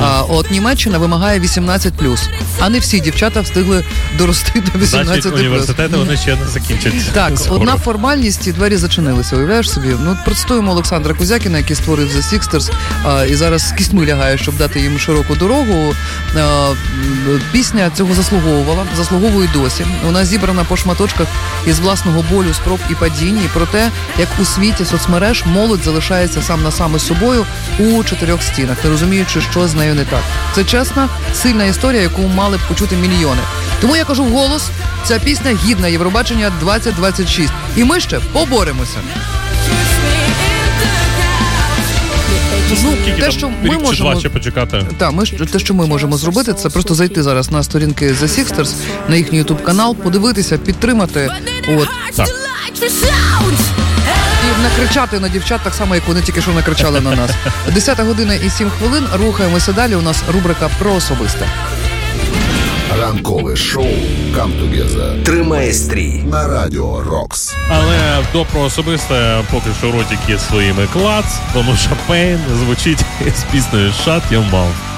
А от Німеччина вимагає 18+. А не всі дівчата встигли дорости до 18+. Значить, університети вони ще не закінчать. Так, скоро. одна формальність, і двері зачинилися. Уявляєш собі? Ну, процитуємо Олександра Кузякіна, який створив The Sixters, і зараз з кістьми лягає, щоб дати їм широку дорогу. Пісня цього заслуговує досі. Вона зібрана по шматочках із власного болю, спроб і падінь, і про те, як у світі соцмереж молодь залишається сам на сам із собою у 4 стінах, не розуміючи, що з нею не так. Це чесна, сильна історія, яку мали б почути мільйони. Тому я кажу вголос, ця пісня гідна Євробачення 2026. І ми ще поборемося. Те, що ми можемо почекати. Те, що ми можемо зробити, це просто зайти зараз на сторінки The Sixters, на їхній YouTube канал, подивитися, підтримати. От. Так. І накричати на дівчат так само, як вони тільки що накричали на нас. 10:07, рухаємося далі. У нас рубрика про особисте. Ранкове шоу «Come Together» тримає стрій на Радіо Рокс. Але до про особисте поки що ротик є своїми клац, тому що Пейн звучить з піснею Shut Your Mouth.